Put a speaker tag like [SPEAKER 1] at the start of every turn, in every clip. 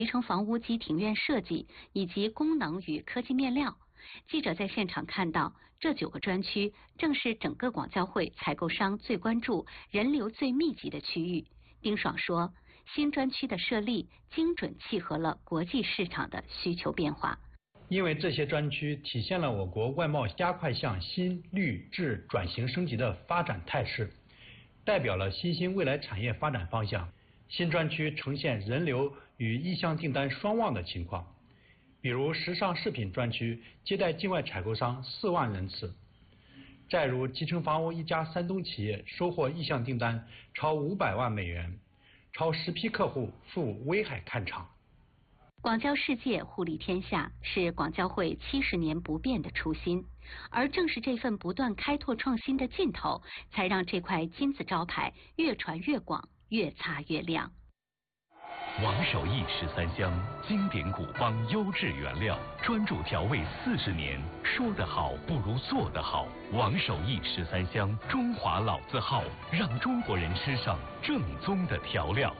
[SPEAKER 1] 集成房屋及庭院设计以及功能与科技面料。记者在现场看到，这9个专区正是整个广交会采购商最关注、人流最密集的区域。丁爽说，新专区的设立精准契合了国际市场的需求变化。
[SPEAKER 2] 因为这些专区体现了我国外贸加快向新绿质转型升级的发展态势，代表了新兴未来产业发展方向。新专区呈现人流与意向订单双旺的情况，比如时尚饰品专区接待境外采购商4万人次，再如集成房屋一家山东企业收获意向订单超500万美元，超10批客户赴威海看厂。
[SPEAKER 1] 广交世界，互利天下是广交会70年不变的初心，而正是这份不断开拓创新的劲头，才让这块金字招牌越传越广，越擦越亮。
[SPEAKER 3] 王守义13香，经典古方，优质原料，专注调味40年，说得好不如做得好。王守义13香，中华老字号，让中国人吃上正宗的调料。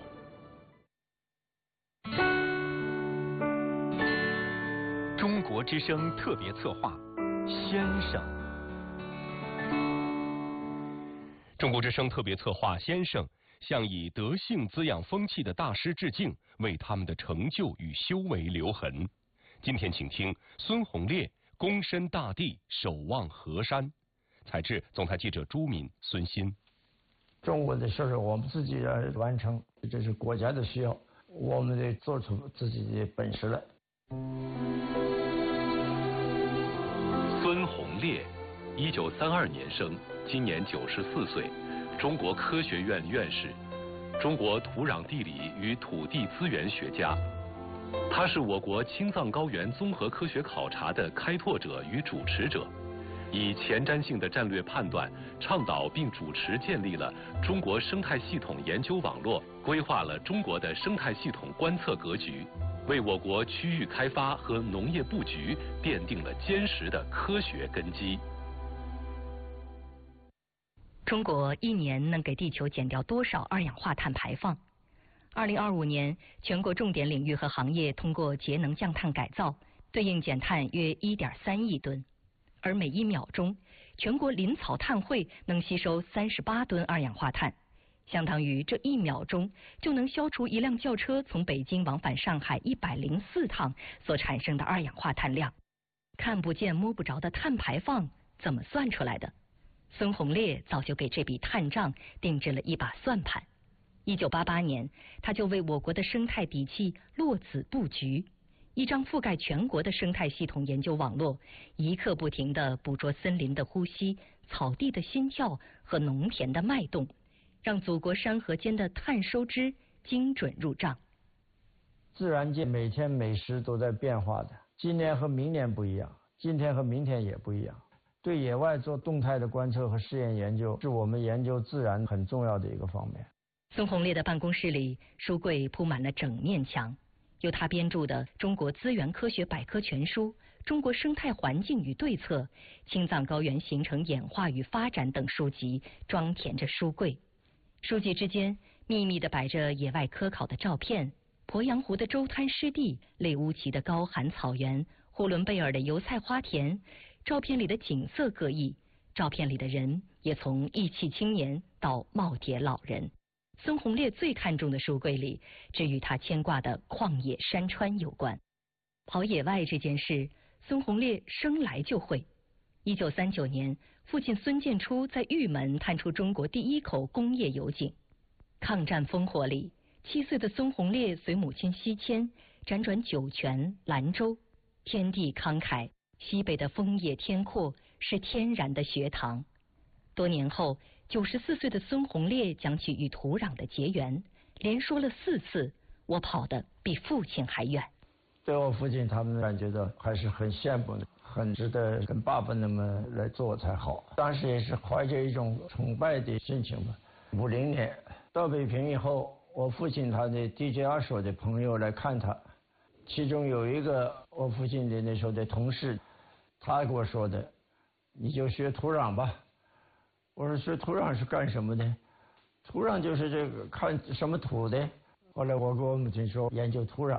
[SPEAKER 4] 中国之声特别策划，先生。中国之声特别策划先生向以德性滋养风气的大师致敬，为他们的成就与修为留痕。今天请听孙红烈躬身大地，守望河山。采制总台记者朱敏、孙鑫。
[SPEAKER 5] 中国的事儿我们自己来完成，这是国家的需要，我们得做出自己的本事来。
[SPEAKER 3] 孙红烈，1932年生，今年94岁，中国科学院院士，中国土壤地理与土地资源学家。他是我国青藏高原综合科学考察的开拓者与主持者，以前瞻性的战略判断，倡导并主持建立了中国生态系统研究网络，规划了中国的生态系统观测格局，为我国区域开发和农业布局奠定了坚实的科学根基。
[SPEAKER 1] 中国一年能给地球减掉多少二氧化碳排放？2025年，全国重点领域和行业通过节能降碳改造，对应减碳约1.3亿吨。而每1秒钟，全国林草碳汇能吸收38吨二氧化碳，相当于这1秒钟就能消除一辆轿车从北京往返上海104趟所产生的二氧化碳量。看不见摸不着的碳排放怎么算出来的？孙红烈早就给这笔碳账定制了一把算盘。1988年，他就为我国的生态底气落子布局，一张覆盖全国的生态系统研究网络，一刻不停地捕捉森林的呼吸、草地的心跳和农田的脉动，让祖国山河间的碳收支精准入账。
[SPEAKER 5] 自然界每天每时都在变化的，今年和明年不一样，今天和明天也不一样。对野外做动态的观测和试验研究，是我们研究自然很重要的一个方面。
[SPEAKER 1] 孙红烈的办公室里，书柜铺满了整面墙，由他编著的《中国资源科学百科全书》、《中国生态环境与对策》、《青藏高原形成演化与发展》等书籍装填着书柜。书籍之间密密地摆着野外科考的照片，鄱阳湖的周滩湿地，类乌齐的高寒草原，呼伦贝尔的油菜花田。照片里的景色各异，照片里的人也从义气青年到耄耋老人。孙红烈最看重的书柜里，只与他牵挂的旷野山川有关。跑野外这件事，孙红烈生来就会。1939年，父亲孙建初在玉门探出中国第一口工业油井。抗战烽火里，7岁的孙红烈随母亲西迁，辗转酒泉、兰州，天地慷慨，西北的风野天阔，是天然的学堂。多年后，94岁的孙红烈讲起与土壤的结缘，连说了4次，我跑得比父亲还远。
[SPEAKER 5] 对我父亲他们觉得还是很羡慕的，很值得跟爸爸那么来做才好。当时也是怀着一种崇拜的心情吧。50年到北平以后，我父亲他的地质所的朋友来看他，其中有一个我父亲的那时候的同事，他给我说的，你就学土壤吧。我说学土壤是干什么的？土壤就是这个看什么土的。后来我跟我母亲说研究土壤，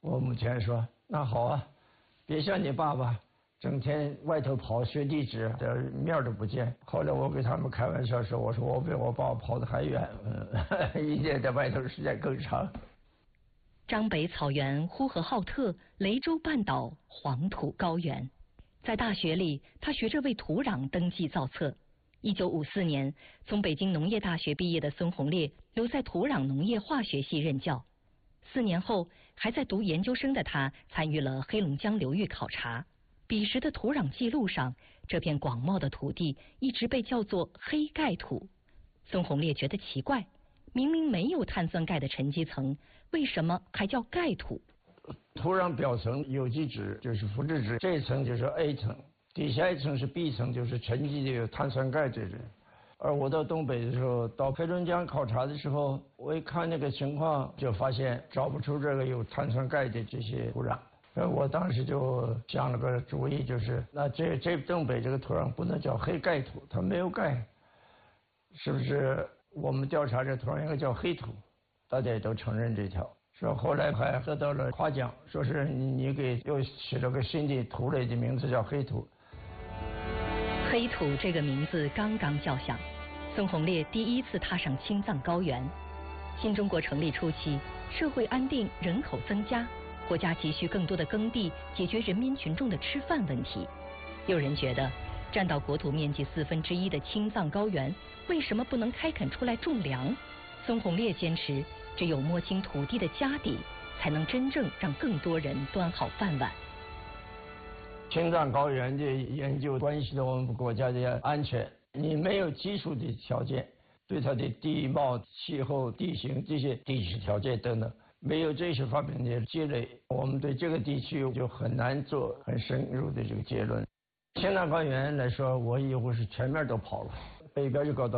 [SPEAKER 5] 我母亲说：“那好啊，别像你爸爸，整天外头跑学地质，面都不见。”后来我给他们开玩笑说：“我说我比我爸跑得还远，一年在外头时间更长。”
[SPEAKER 1] 张北草原、呼和浩特、雷州半岛、黄土高原，在大学里，他学着为土壤登记造册。1954年，从北京农业大学毕业的孙洪烈留在土壤农业化学系任教。4年后，还在读研究生的他参与了黑龙江流域考察。彼时的土壤记录上，这片广袤的土地一直被叫做黑盖土。孙洪烈觉得奇怪，明明没有碳酸钙的沉积层，为什么还叫盖土？
[SPEAKER 5] 土壤表层有机质就是腐殖质，这一层就是 A 层，底下一层是 B 层，就是沉积的有碳酸钙这种。而我到东北的时候，到黑龙江考察的时候，我一看那个情况，就发现找不出这个有碳酸钙的这些土壤。我当时就想了个主意，就是那这东北这个土壤不能叫黑盖土，它没有钙，是不是我们调查这土壤应该叫黑土？大家也都承认这条。说后来还得到了夸奖，说是你给又起了个新的土类的名字叫黑土。
[SPEAKER 1] 黑土这个名字刚刚叫响，孙洪烈第一次踏上青藏高原。新中国成立初期，社会安定，人口增加，国家急需更多的耕地，解决人民群众的吃饭问题。有人觉得，占到国土面积1/4的青藏高原，为什么不能开垦出来种粮？孙洪烈坚持，只有摸清土地的家底，才能真正让更多人端好饭碗。
[SPEAKER 5] 青藏高原的研究关系到我们国家的安全，你没有基础的条件，对它的地貌、气候、地形这些地质条件等等，没有这些方面的积累，我们对这个地区就很难做很深入的这个结论。青藏高原来说，我几乎是全面都跑了，北边就搞到